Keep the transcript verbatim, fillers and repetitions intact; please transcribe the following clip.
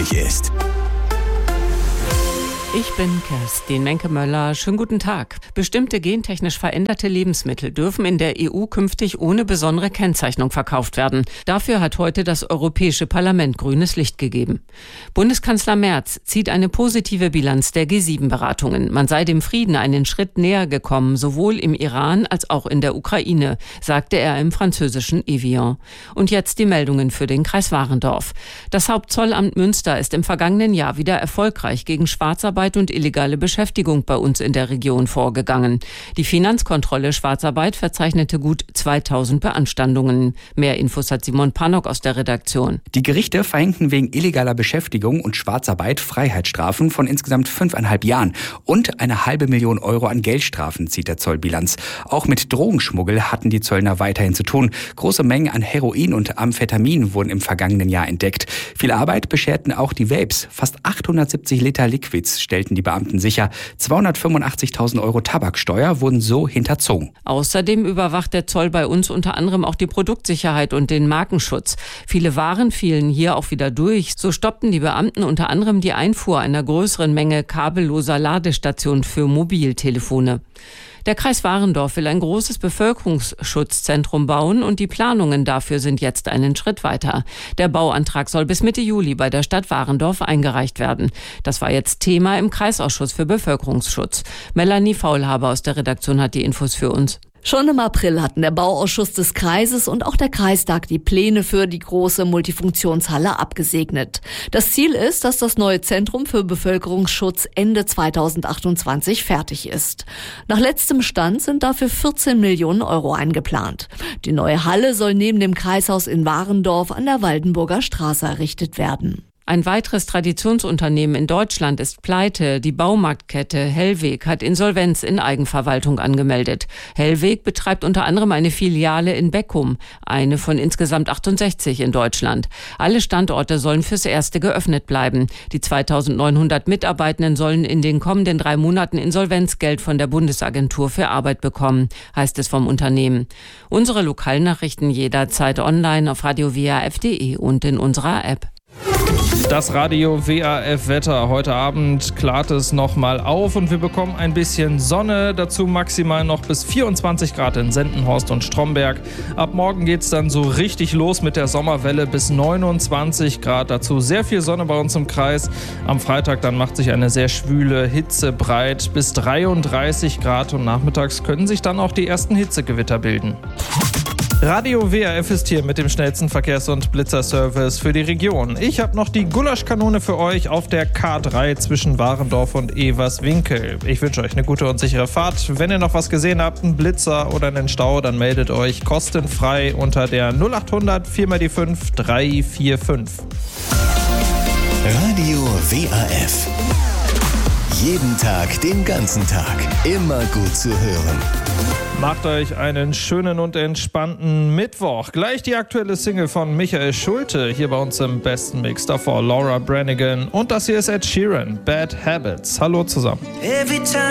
wichtig ist. Ich bin Kerstin Menke-Möller. Schönen guten Tag. Bestimmte gentechnisch veränderte Lebensmittel dürfen in der E U künftig ohne besondere Kennzeichnung verkauft werden. Dafür hat heute das Europäische Parlament grünes Licht gegeben. Bundeskanzler Merz zieht eine positive Bilanz der G sieben Beratungen. Man sei dem Frieden einen Schritt näher gekommen, sowohl im Iran als auch in der Ukraine, sagte er im französischen Evian. Und jetzt die Meldungen für den Kreis Warendorf. Das Hauptzollamt Münster ist im vergangenen Jahr wieder erfolgreich gegen Schwarzarbeit und illegale Beschäftigung bei uns in der Region vorgegangen. Die Finanzkontrolle Schwarzarbeit verzeichnete gut zweitausend Beanstandungen. Mehr Infos hat Simon Panok aus der Redaktion. Die Gerichte verhängten wegen illegaler Beschäftigung und Schwarzarbeit Freiheitsstrafen von insgesamt fünfeinhalb Jahren und eine halbe Million Euro an Geldstrafen, zieht der Zoll Bilanz. Auch mit Drogenschmuggel hatten die Zöllner weiterhin zu tun. Große Mengen an Heroin und Amphetamin wurden im vergangenen Jahr entdeckt. Viel Arbeit bescherten auch die Vapes. Fast achthundertsiebzig Liter Liquids stellten die Beamten sicher. zweihundertfünfundachtzigtausend Euro Tabaksteuer wurden so hinterzogen. Außerdem überwacht der Zoll bei uns unter anderem auch die Produktsicherheit und den Markenschutz. Viele Waren fielen hier auch wieder durch. So stoppten die Beamten unter anderem die Einfuhr einer größeren Menge kabelloser Ladestationen für Mobiltelefone. Der Kreis Warendorf will ein großes Bevölkerungsschutzzentrum bauen und die Planungen dafür sind jetzt einen Schritt weiter. Der Bauantrag soll bis Mitte Juli bei der Stadt Warendorf eingereicht werden. Das war jetzt Thema im Kreisausschuss für Bevölkerungsschutz. Melanie Faulhaber aus der Redaktion hat die Infos für uns. Schon im April hatten der Bauausschuss des Kreises und auch der Kreistag die Pläne für die große Multifunktionshalle abgesegnet. Das Ziel ist, dass das neue Zentrum für Bevölkerungsschutz Ende zweitausendachtundzwanzig fertig ist. Nach letztem Stand sind dafür vierzehn Millionen Euro eingeplant. Die neue Halle soll neben dem Kreishaus in Warendorf an der Waldenburger Straße errichtet werden. Ein weiteres Traditionsunternehmen in Deutschland ist pleite. Die Baumarktkette Hellweg hat Insolvenz in Eigenverwaltung angemeldet. Hellweg betreibt unter anderem eine Filiale in Beckum, eine von insgesamt achtundsechzig in Deutschland. Alle Standorte sollen fürs Erste geöffnet bleiben. Die zweitausendneunhundert Mitarbeitenden sollen in den kommenden drei Monaten Insolvenzgeld von der Bundesagentur für Arbeit bekommen, heißt es vom Unternehmen. Unsere Lokalnachrichten jederzeit online auf radio w a f punkt d e und in unserer App. Das Radio W A F-Wetter. Heute Abend klart es nochmal auf und wir bekommen ein bisschen Sonne. Dazu maximal noch bis vierundzwanzig Grad in Sendenhorst und Stromberg. Ab morgen geht es dann so richtig los mit der Sommerwelle bis neunundzwanzig Grad. Dazu sehr viel Sonne bei uns im Kreis. Am Freitag dann macht sich eine sehr schwüle Hitze breit bis dreiunddreißig Grad und nachmittags können sich dann auch die ersten Hitzegewitter bilden. Radio W A F ist hier mit dem schnellsten Verkehrs- und Blitzerservice für die Region. Ich habe noch die Gulaschkanone für euch auf der K drei zwischen Warendorf und Everswinkel. Ich wünsche euch eine gute und sichere Fahrt. Wenn ihr noch was gesehen habt, einen Blitzer oder einen Stau, dann meldet euch kostenfrei unter der null achthundert vier mal die fünf drei vier fünf. Radio W A F. Jeden Tag, den ganzen Tag. Immer gut zu hören. Macht euch einen schönen und entspannten Mittwoch. Gleich die aktuelle Single von Michael Schulte hier bei uns im besten Mix. Davor Laura Branigan und das hier ist Ed Sheeran, Bad Habits. Hallo zusammen.